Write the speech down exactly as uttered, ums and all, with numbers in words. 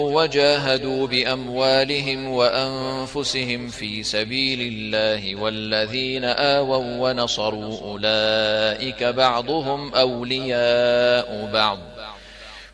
وجاهدوا بأموالهم وأنفسهم في سبيل الله والذين آووا ونصروا أولئك بعضهم أولياء بعض